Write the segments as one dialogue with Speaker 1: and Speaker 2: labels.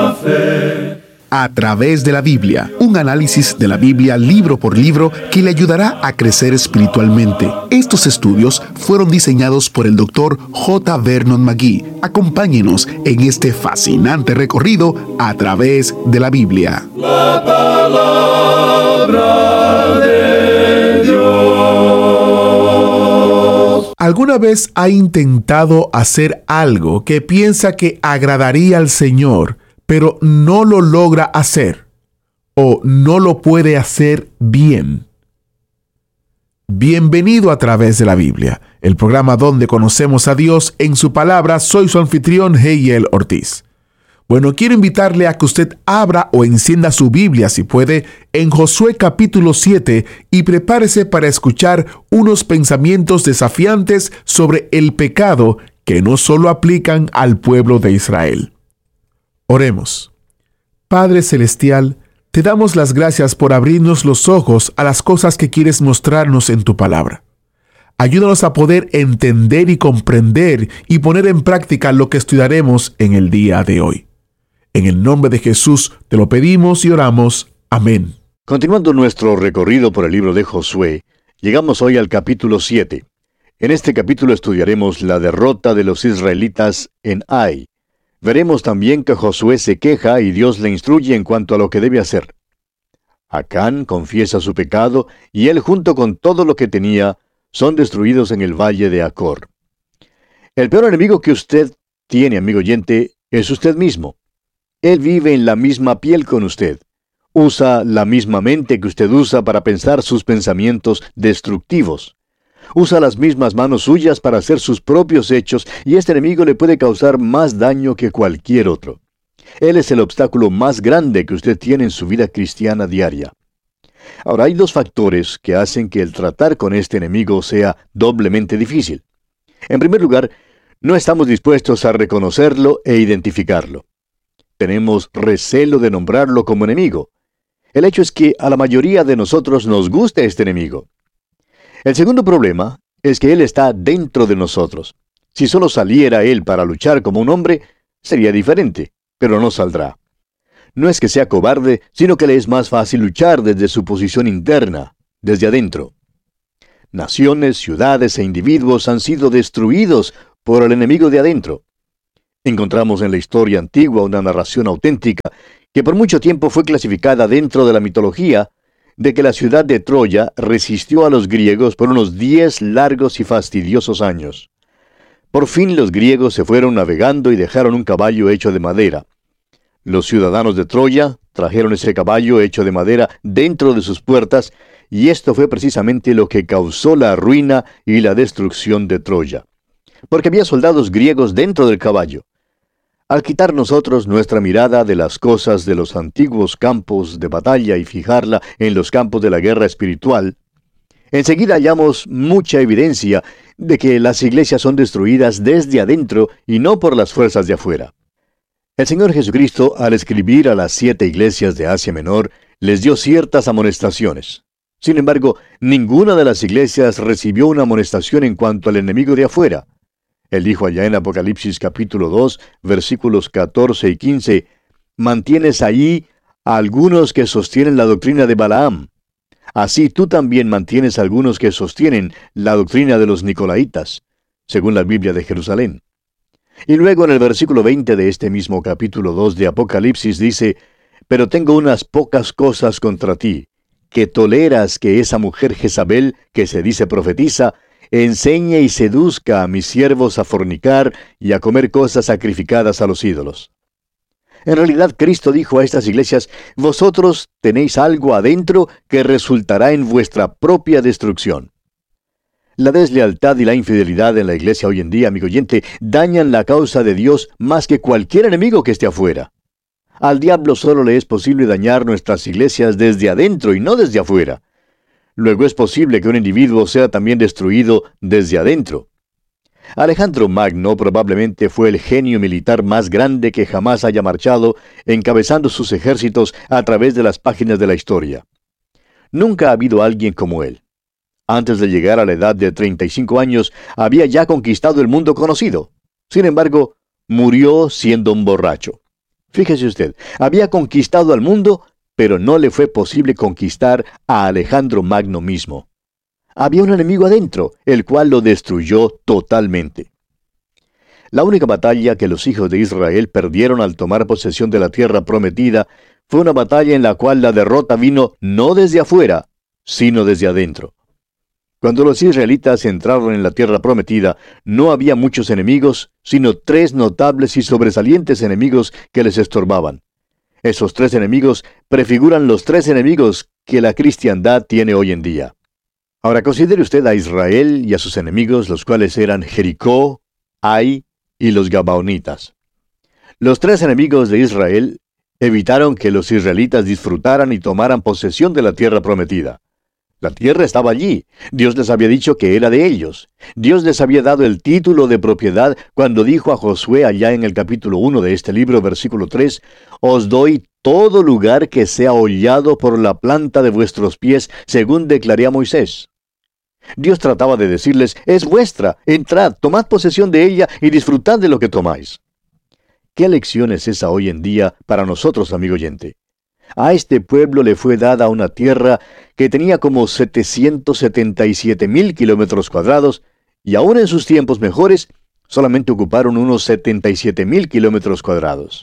Speaker 1: la fe.
Speaker 2: A través de la Biblia, un análisis de la Biblia libro por libro que le ayudará a crecer espiritualmente. Estos estudios fueron diseñados por el Dr. J. Vernon McGee. Acompáñenos en este fascinante recorrido a través de la Biblia.
Speaker 1: La palabra de Dios.
Speaker 2: ¿Alguna vez ha intentado hacer algo que piensa que agradaría al Señor, pero no lo logra hacer o no lo puede hacer bien? Bienvenido a través de la Biblia, el programa donde conocemos a Dios en su palabra. Soy su anfitrión, Heiel Ortiz. Bueno, quiero invitarle a que usted abra o encienda su Biblia, si puede, en Josué capítulo 7 y prepárese para escuchar unos pensamientos desafiantes sobre el pecado que no solo aplican al pueblo de Israel. Oremos. Padre Celestial, te damos las gracias por abrirnos los ojos a las cosas que quieres mostrarnos en tu palabra. Ayúdanos a poder entender y comprender y poner en práctica lo que estudiaremos en el día de hoy. En el nombre de Jesús te lo pedimos y oramos. Amén.
Speaker 3: Continuando nuestro recorrido por el libro de Josué, llegamos hoy al capítulo 7. En este capítulo estudiaremos la derrota de los israelitas en Ai. Veremos también que Josué se queja y Dios le instruye en cuanto a lo que debe hacer. Acán confiesa su pecado y él, junto con todo lo que tenía, son destruidos en el valle de Acor. El peor enemigo que usted tiene, amigo oyente, es usted mismo. Él vive en la misma piel con usted. Usa la misma mente que usted usa para pensar sus pensamientos destructivos. Usa las mismas manos suyas para hacer sus propios hechos, y este enemigo le puede causar más daño que cualquier otro. Él es el obstáculo más grande que usted tiene en su vida cristiana diaria. Ahora, hay dos factores que hacen que el tratar con este enemigo sea doblemente difícil. En primer lugar, no estamos dispuestos a reconocerlo e identificarlo. Tenemos recelo de nombrarlo como enemigo. El hecho es que a la mayoría de nosotros nos gusta este enemigo. El segundo problema es que él está dentro de nosotros. Si solo saliera él para luchar como un hombre, sería diferente, pero no saldrá. No es que sea cobarde, sino que le es más fácil luchar desde su posición interna, desde adentro. Naciones, ciudades e individuos han sido destruidos por el enemigo de adentro. Encontramos en la historia antigua una narración auténtica que por mucho tiempo fue clasificada dentro de la mitología, de que la ciudad de Troya resistió a los griegos por unos 10 largos y fastidiosos años. Por fin los griegos se fueron navegando y dejaron un caballo hecho de madera. Los ciudadanos de Troya trajeron ese caballo hecho de madera dentro de sus puertas, y esto fue precisamente lo que causó la ruina y la destrucción de Troya. Porque había soldados griegos dentro del caballo. Al quitar nosotros nuestra mirada de las cosas de los antiguos campos de batalla y fijarla en los campos de la guerra espiritual, enseguida hallamos mucha evidencia de que las iglesias son destruidas desde adentro y no por las fuerzas de afuera. El Señor Jesucristo, al escribir a las 7 iglesias de Asia Menor, les dio ciertas amonestaciones. Sin embargo, ninguna de las iglesias recibió una amonestación en cuanto al enemigo de afuera. Él dijo allá en Apocalipsis capítulo 2, versículos 14 y 15, «Mantienes allí a algunos que sostienen la doctrina de Balaam. Así tú también mantienes a algunos que sostienen la doctrina de los Nicolaitas, según la Biblia de Jerusalén». Y luego en el versículo 20 de este mismo capítulo 2 de Apocalipsis dice, «Pero tengo unas pocas cosas contra ti, que toleras que esa mujer Jezabel, que se dice profetiza, enseñe y seduzca a mis siervos a fornicar y a comer cosas sacrificadas a los ídolos». En realidad, Cristo dijo a estas iglesias, «Vosotros tenéis algo adentro que resultará en vuestra propia destrucción». La deslealtad y la infidelidad en la iglesia hoy en día, amigo oyente, dañan la causa de Dios más que cualquier enemigo que esté afuera. Al diablo solo le es posible dañar nuestras iglesias desde adentro y no desde afuera. Luego es posible que un individuo sea también destruido desde adentro. Alejandro Magno probablemente fue el genio militar más grande que jamás haya marchado, encabezando sus ejércitos a través de las páginas de la historia. Nunca ha habido alguien como él. Antes de llegar a la edad de 35 años, había ya conquistado el mundo conocido. Sin embargo, murió siendo un borracho. Fíjese usted, había conquistado al mundo, pero no le fue posible conquistar a Alejandro Magno mismo. Había un enemigo adentro, el cual lo destruyó totalmente. La única batalla que los hijos de Israel perdieron al tomar posesión de la tierra prometida fue una batalla en la cual la derrota vino no desde afuera, sino desde adentro. Cuando los israelitas entraron en la tierra prometida, no había muchos enemigos, sino 3 notables y sobresalientes enemigos que les estorbaban. Esos 3 enemigos prefiguran los 3 enemigos que la cristiandad tiene hoy en día. Ahora considere usted a Israel y a sus enemigos, los cuales eran Jericó, Ai y los Gabaonitas. Los 3 enemigos de Israel evitaron que los israelitas disfrutaran y tomaran posesión de la tierra prometida. La tierra estaba allí. Dios les había dicho que era de ellos. Dios les había dado el título de propiedad cuando dijo a Josué allá en el capítulo 1 de este libro, versículo 3, «Os doy todo lugar que sea hollado por la planta de vuestros pies, según declaré a Moisés». Dios trataba de decirles, «Es vuestra, entrad, tomad posesión de ella y disfrutad de lo que tomáis». ¿Qué lección es esa hoy en día para nosotros, amigo oyente? A este pueblo le fue dada una tierra que tenía como 777,000 kilómetros cuadrados, y aún en sus tiempos mejores, solamente ocuparon unos 77,000 kilómetros cuadrados.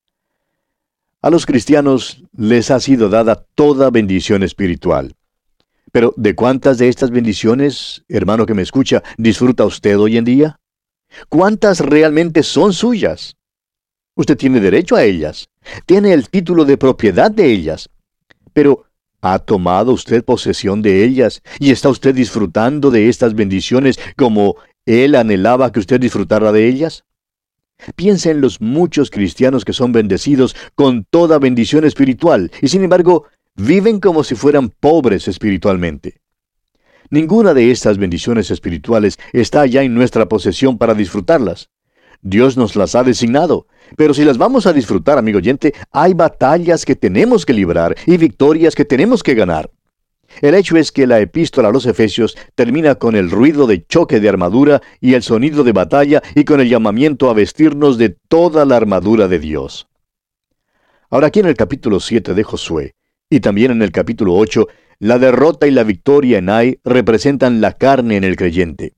Speaker 3: A los cristianos les ha sido dada toda bendición espiritual. Pero, ¿de cuántas de estas bendiciones, hermano que me escucha, disfruta usted hoy en día? ¿Cuántas realmente son suyas? Usted tiene derecho a ellas. Tiene el título de propiedad de ellas. Pero, ¿ha tomado usted posesión de ellas y está usted disfrutando de estas bendiciones como Él anhelaba que usted disfrutara de ellas? Piensa en los muchos cristianos que son bendecidos con toda bendición espiritual y sin embargo viven como si fueran pobres espiritualmente. Ninguna de estas bendiciones espirituales está ya en nuestra posesión para disfrutarlas. Dios nos las ha designado, pero si las vamos a disfrutar, amigo oyente, hay batallas que tenemos que librar y victorias que tenemos que ganar. El hecho es que la epístola a los Efesios termina con el ruido de choque de armadura y el sonido de batalla y con el llamamiento a vestirnos de toda la armadura de Dios. Ahora aquí en el capítulo 7 de Josué, y también en el capítulo 8, la derrota y la victoria en Ai representan la carne en el creyente.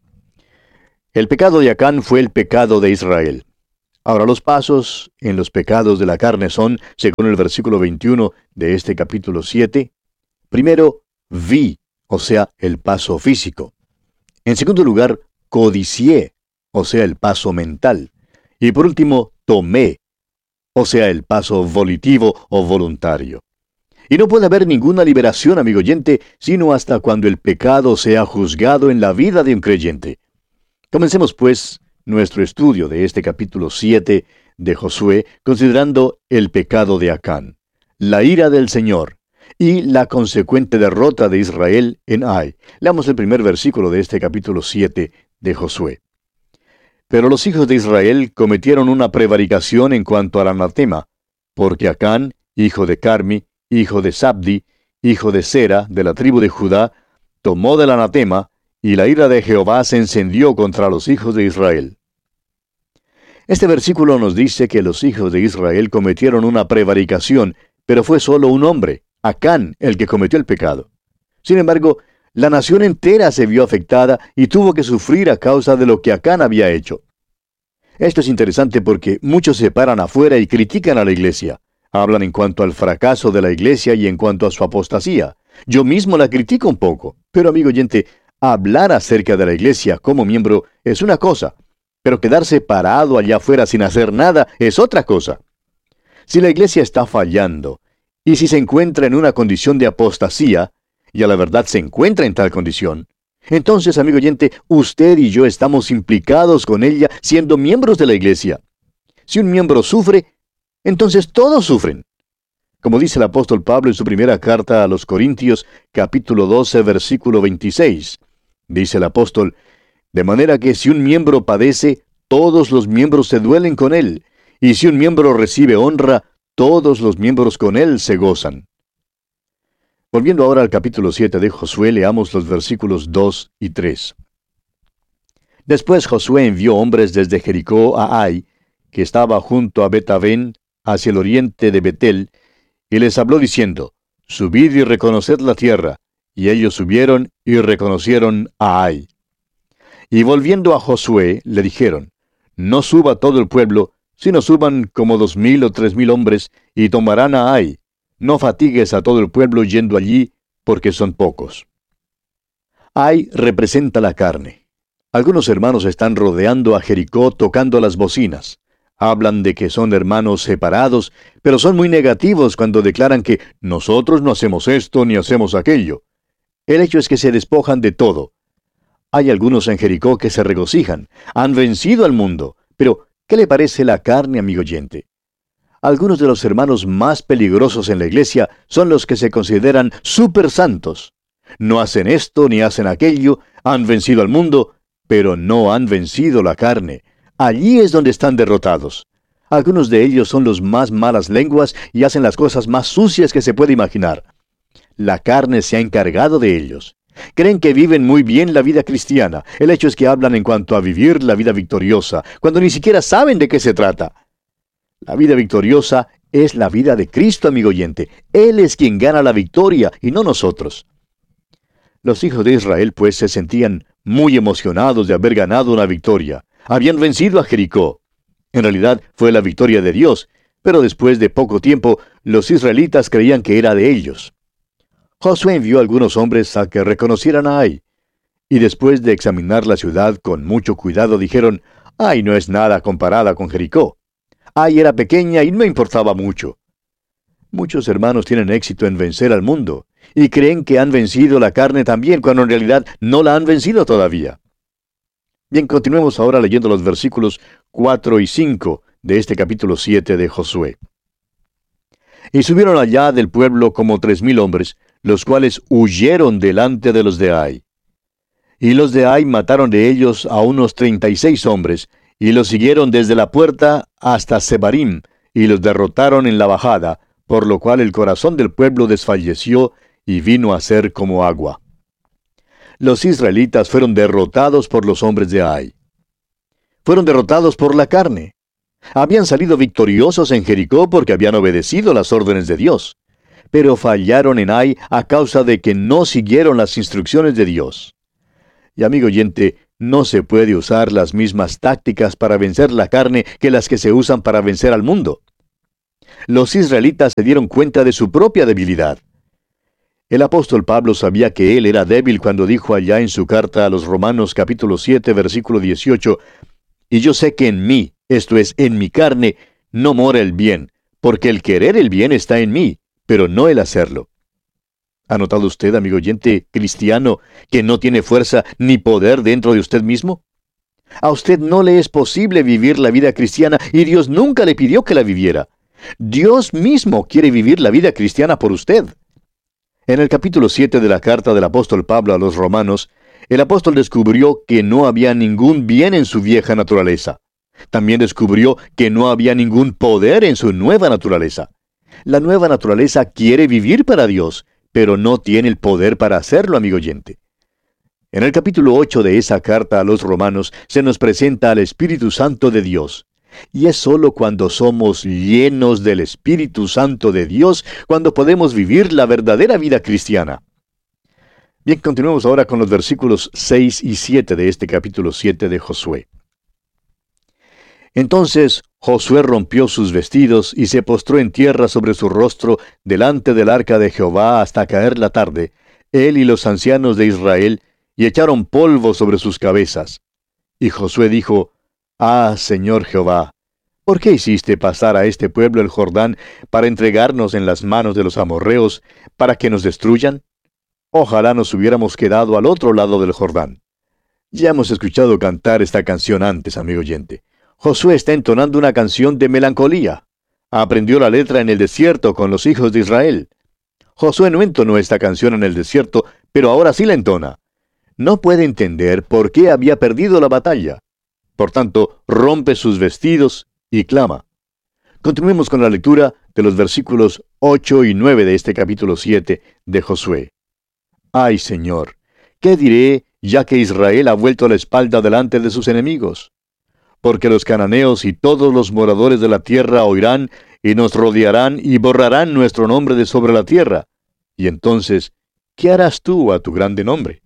Speaker 3: El pecado de Acán fue el pecado de Israel. Ahora los pasos en los pecados de la carne son, según el versículo 21 de este capítulo 7, primero, vi, o sea, el paso físico. En segundo lugar, codicié, o sea, el paso mental. Y por último, tomé, o sea, el paso volitivo o voluntario. Y no puede haber ninguna liberación, amigo oyente, sino hasta cuando el pecado sea juzgado en la vida de un creyente. Comencemos, pues, nuestro estudio de este capítulo 7 de Josué, considerando el pecado de Acán, la ira del Señor y la consecuente derrota de Israel en Ai. Leamos el primer versículo de este capítulo 7 de Josué. Pero los hijos de Israel cometieron una prevaricación en cuanto al anatema, porque Acán, hijo de Carmi, hijo de Sabdi, hijo de Sera, de la tribu de Judá, tomó del anatema, y la ira de Jehová se encendió contra los hijos de Israel. Este versículo nos dice que los hijos de Israel cometieron una prevaricación, pero fue solo un hombre, Acán, el que cometió el pecado. Sin embargo, la nación entera se vio afectada y tuvo que sufrir a causa de lo que Acán había hecho. Esto es interesante porque muchos se paran afuera y critican a la iglesia. Hablan en cuanto al fracaso de la iglesia y en cuanto a su apostasía. Yo mismo la critico un poco, pero amigo oyente, hablar acerca de la iglesia como miembro es una cosa, pero quedarse parado allá afuera sin hacer nada es otra cosa. Si la iglesia está fallando, y si se encuentra en una condición de apostasía, y a la verdad se encuentra en tal condición, entonces, amigo oyente, usted y yo estamos implicados con ella siendo miembros de la iglesia. Si un miembro sufre, entonces todos sufren. Como dice el apóstol Pablo en su primera carta a los Corintios, capítulo 12, versículo 26. Dice el apóstol, de manera que si un miembro padece, todos los miembros se duelen con él, y si un miembro recibe honra, todos los miembros con él se gozan. Volviendo ahora al capítulo 7 de Josué, leamos los versículos 2 y 3. Después Josué envió hombres desde Jericó a Ai, que estaba junto a Bet-Aven, hacia el oriente de Betel, y les habló diciendo, subid y reconoced la tierra. Y ellos subieron y reconocieron a Ai. Y volviendo a Josué, le dijeron, no suba todo el pueblo, sino suban como 2,000 o 3,000 hombres, y tomarán a Ai. No fatigues a todo el pueblo yendo allí, porque son pocos. Ai representa la carne. Algunos hermanos están rodeando a Jericó tocando las bocinas. Hablan de que son hermanos separados, pero son muy negativos cuando declaran que nosotros no hacemos esto ni hacemos aquello. El hecho es que se despojan de todo. Hay algunos en Jericó que se regocijan, han vencido al mundo, pero ¿qué le parece la carne, amigo oyente? Algunos de los hermanos más peligrosos en la iglesia son los que se consideran súper santos. No hacen esto ni hacen aquello, han vencido al mundo, pero no han vencido la carne. Allí es donde están derrotados. Algunos de ellos son los más malas lenguas y hacen las cosas más sucias que se puede imaginar. La carne se ha encargado de ellos. Creen que viven muy bien la vida cristiana. El hecho es que hablan en cuanto a vivir la vida victoriosa, cuando ni siquiera saben de qué se trata. La vida victoriosa es la vida de Cristo, amigo oyente. Él es quien gana la victoria y no nosotros. Los hijos de Israel, pues, se sentían muy emocionados de haber ganado una victoria. Habían vencido a Jericó. En realidad fue la victoria de Dios, pero después de poco tiempo, los israelitas creían que era de ellos. Josué envió a algunos hombres a que reconocieran a Ai, y después de examinar la ciudad con mucho cuidado dijeron, Ai no es nada comparada con Jericó. Ai era pequeña y no importaba mucho. Muchos hermanos tienen éxito en vencer al mundo, y creen que han vencido la carne también, cuando en realidad no la han vencido todavía. Bien, continuemos ahora leyendo los versículos 4 y 5 de este capítulo 7 de Josué. Y subieron allá del pueblo como 3,000 hombres, los cuales huyeron delante de los de Ai. Y los de Ai mataron de ellos a unos 36 hombres, y los siguieron desde la puerta hasta Sebarim, y los derrotaron en la bajada, por lo cual el corazón del pueblo desfalleció y vino a ser como agua. Los israelitas fueron derrotados por los hombres de Ai. Fueron derrotados por la carne. Habían salido victoriosos en Jericó porque habían obedecido las órdenes de Dios, pero fallaron en Ai a causa de que no siguieron las instrucciones de Dios. Y amigo oyente, no se puede usar las mismas tácticas para vencer la carne que las que se usan para vencer al mundo. Los israelitas se dieron cuenta de su propia debilidad. El apóstol Pablo sabía que él era débil cuando dijo allá en su carta a los Romanos capítulo 7, versículo 18, y yo sé que en mí, esto es, en mi carne, no mora el bien, porque el querer el bien está en mí, pero no el hacerlo. ¿Ha notado usted, amigo oyente cristiano, que no tiene fuerza ni poder dentro de usted mismo? A usted no le es posible vivir la vida cristiana y Dios nunca le pidió que la viviera. Dios mismo quiere vivir la vida cristiana por usted. En el capítulo 7 de la carta del apóstol Pablo a los Romanos, el apóstol descubrió que no había ningún bien en su vieja naturaleza. También descubrió que no había ningún poder en su nueva naturaleza. La nueva naturaleza quiere vivir para Dios, pero no tiene el poder para hacerlo, amigo oyente. En el capítulo 8 de esa carta a los Romanos se nos presenta al Espíritu Santo de Dios. Y es sólo cuando somos llenos del Espíritu Santo de Dios cuando podemos vivir la verdadera vida cristiana. Bien, continuemos ahora con los versículos 6 y 7 de este capítulo 7 de Josué. Entonces Josué rompió sus vestidos y se postró en tierra sobre su rostro delante del arca de Jehová hasta caer la tarde, él y los ancianos de Israel, y echaron polvo sobre sus cabezas. Y Josué dijo, Ah, Señor Jehová, ¿por qué hiciste pasar a este pueblo el Jordán para entregarnos en las manos de los amorreos, para que nos destruyan? Ojalá nos hubiéramos quedado al otro lado del Jordán. Ya hemos escuchado cantar esta canción antes, amigo oyente. Josué está entonando una canción de melancolía. Aprendió la letra en el desierto con los hijos de Israel. Josué no entonó esta canción en el desierto, pero ahora sí la entona. No puede entender por qué había perdido la batalla. Por tanto, rompe sus vestidos y clama. Continuemos con la lectura de los versículos 8 y 9 de este capítulo 7 de Josué. Ay, Señor, ¿qué diré ya que Israel ha vuelto la espalda delante de sus enemigos? Porque los cananeos y todos los moradores de la tierra oirán y nos rodearán y borrarán nuestro nombre de sobre la tierra. Y entonces, ¿qué harás tú a tu grande nombre?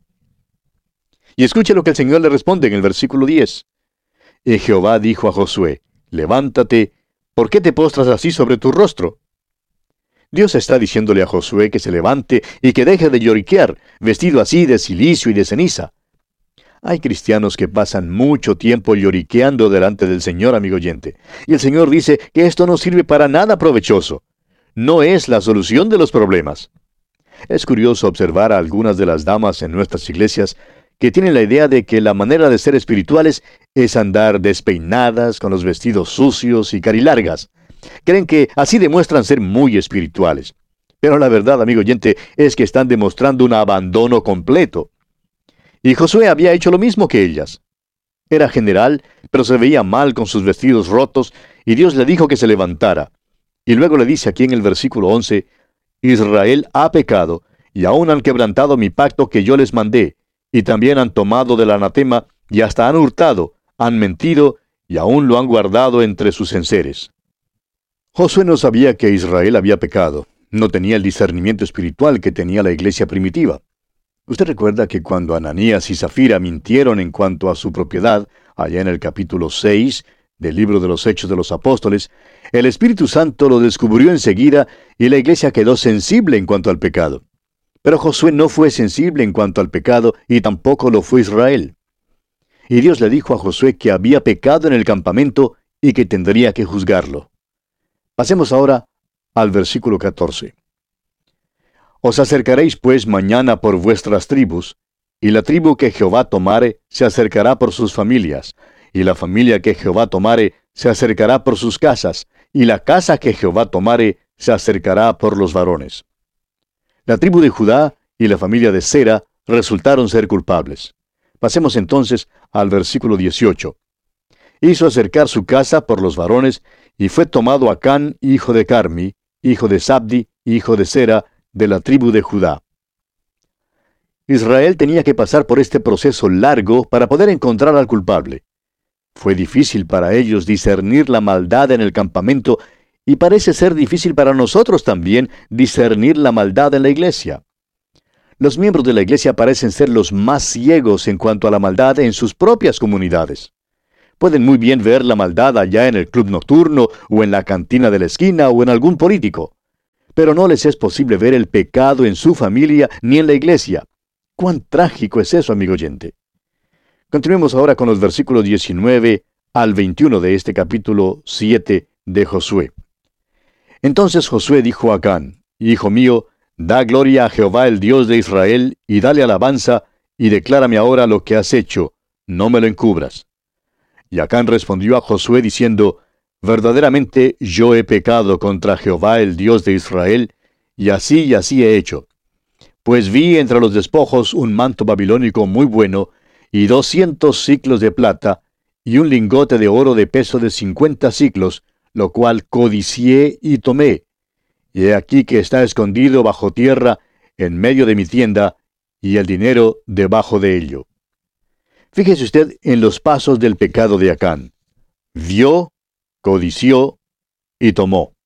Speaker 3: Y escuche lo que el Señor le responde en el versículo 10. Y Jehová dijo a Josué, levántate, ¿por qué te postras así sobre tu rostro? Dios está diciéndole a Josué que se levante y que deje de lloriquear, vestido así de cilicio y de ceniza. Hay cristianos que pasan mucho tiempo lloriqueando delante del Señor, amigo oyente. Y el Señor dice que esto no sirve para nada provechoso. No es la solución de los problemas. Es curioso observar a algunas de las damas en nuestras iglesias que tienen la idea de que la manera de ser espirituales es andar despeinadas, con los vestidos sucios y carilargas. Creen que así demuestran ser muy espirituales. Pero la verdad, amigo oyente, es que están demostrando un abandono completo. Y Josué había hecho lo mismo que ellas. Era general, pero se veía mal con sus vestidos rotos, y Dios le dijo que se levantara. Y luego le dice aquí en el versículo 11, Israel ha pecado, y aún han quebrantado mi pacto que yo les mandé, y también han tomado del anatema, y hasta han hurtado, han mentido, y aún lo han guardado entre sus enseres. Josué no sabía que Israel había pecado, no tenía el discernimiento espiritual que tenía la iglesia primitiva. Usted recuerda que cuando Ananías y Zafira mintieron en cuanto a su propiedad, allá en el capítulo 6 del libro de los Hechos de los Apóstoles, el Espíritu Santo lo descubrió enseguida y la iglesia quedó sensible en cuanto al pecado. Pero Josué no fue sensible en cuanto al pecado y tampoco lo fue Israel. Y Dios le dijo a Josué que había pecado en el campamento y que tendría que juzgarlo. Pasemos ahora al versículo 14. Os acercaréis pues mañana por vuestras tribus, y la tribu que Jehová tomare se acercará por sus familias, y la familia que Jehová tomare se acercará por sus casas, y la casa que Jehová tomare se acercará por los varones. La tribu de Judá y la familia de Sera resultaron ser culpables. Pasemos entonces al versículo 18. Hizo acercar su casa por los varones, y fue tomado Acán, hijo de Carmi, hijo de Sabdi, hijo de Sera, de la tribu de Judá. Israel tenía que pasar por este proceso largo para poder encontrar al culpable. Fue difícil para ellos discernir la maldad en el campamento y parece ser difícil para nosotros también discernir la maldad en la iglesia. Los miembros de la iglesia parecen ser los más ciegos en cuanto a la maldad en sus propias comunidades. Pueden muy bien ver la maldad allá en el club nocturno o en la cantina de la esquina o en algún político. Pero no les es posible ver el pecado en su familia ni en la iglesia. ¡Cuán trágico es eso, amigo oyente! Continuemos ahora con los versículos 19 al 21 de este capítulo 7 de Josué. Entonces Josué dijo a Acán, Hijo mío, da gloria a Jehová el Dios de Israel, y dale alabanza, y declárame ahora lo que has hecho, no me lo encubras. Y Acán respondió a Josué diciendo, Verdaderamente yo he pecado contra Jehová el Dios de Israel, y así he hecho. Pues vi entre los despojos un manto babilónico muy bueno, y 200 siclos de plata, y un lingote de oro de peso de 50 siclos, lo cual codicié y tomé. Y he aquí que está escondido bajo tierra, en medio de mi tienda, y el dinero debajo de ello. Fíjese usted en los pasos del pecado de Acán. Vio, codició y tomó.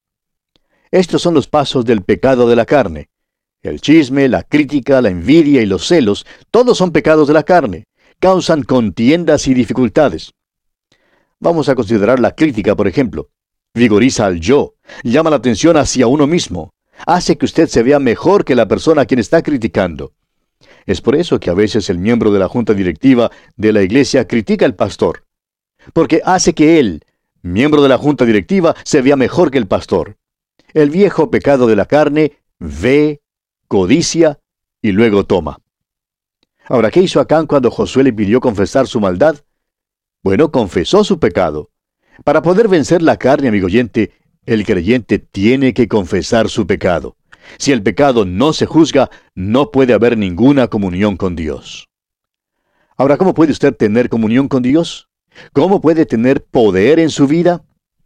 Speaker 3: Estos son los pasos del pecado de la carne. El chisme, la crítica, la envidia y los celos, todos son pecados de la carne. Causan contiendas y dificultades. Vamos a considerar la crítica, por ejemplo. Vigoriza al yo, llama la atención hacia uno mismo, hace que usted se vea mejor que la persona a quien está criticando. Es por eso que a veces el miembro de la junta directiva de la iglesia critica al pastor, porque hace que él, miembro de la junta directiva, se vea mejor que el pastor. El viejo pecado de la carne ve, codicia y luego toma. Ahora, ¿qué hizo Acán cuando Josué le pidió confesar su maldad? Bueno, confesó su pecado. Para poder vencer la carne, amigo oyente, el creyente tiene que confesar su pecado. Si el pecado no se juzga, no puede haber ninguna comunión con Dios. Ahora, ¿cómo puede usted tener comunión con Dios? ¿Cómo puede tener poder en su vida?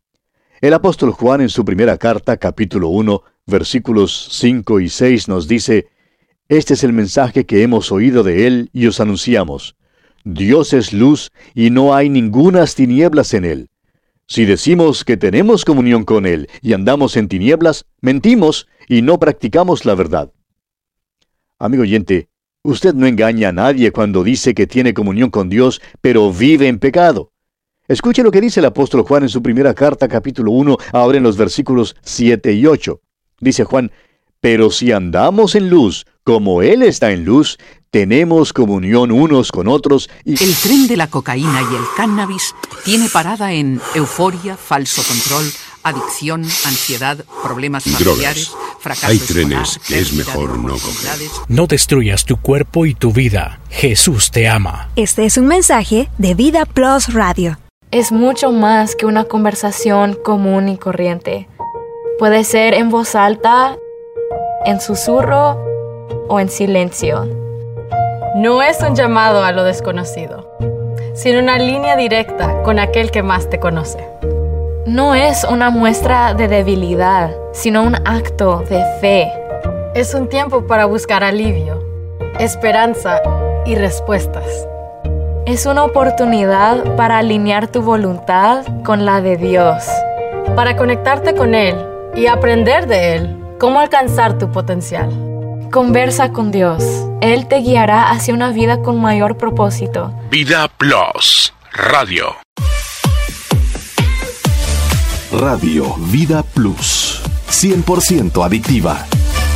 Speaker 3: El apóstol Juan en su primera carta, capítulo 1, versículos 5 y 6 nos dice, Este es el mensaje que hemos oído de él y os anunciamos. Dios es luz y no hay ningunas tinieblas en él. Si decimos que tenemos comunión con Él y andamos en tinieblas, mentimos y no practicamos la verdad. Amigo oyente, usted no engaña a nadie cuando dice que tiene comunión con Dios, pero vive en pecado. Escuche lo que dice el apóstol Juan en su primera carta, capítulo 1, ahora en los versículos 7 y 8. Dice Juan: pero si andamos en luz, como Él está en luz, tenemos comunión unos con otros y...
Speaker 4: El tren de la cocaína y el cannabis tiene parada en euforia, falso control, adicción, ansiedad, problemas familiares, fracaso
Speaker 5: Hay
Speaker 4: escolar,
Speaker 5: trenes que es
Speaker 4: pérdida
Speaker 5: mejor
Speaker 4: de
Speaker 5: no
Speaker 4: oportunidades.
Speaker 6: No destruyas tu cuerpo y tu vida. Jesús te ama.
Speaker 7: Este es un mensaje de Vida Plus Radio.
Speaker 8: Es mucho más que una conversación común y corriente. Puede ser en voz alta, en susurro o en silencio.
Speaker 9: No es un llamado a lo desconocido, sino una línea directa con aquel que más te conoce.
Speaker 8: No es una muestra de debilidad, sino un acto de fe.
Speaker 9: Es un tiempo para buscar alivio, esperanza y respuestas.
Speaker 8: Es una oportunidad para alinear tu voluntad con la de Dios.
Speaker 9: Para conectarte con Él y aprender de Él cómo alcanzar tu potencial.
Speaker 8: Conversa con Dios. Él te guiará hacia una vida con mayor propósito.
Speaker 5: Vida Plus Radio.
Speaker 10: Radio Vida Plus. 100% adictiva.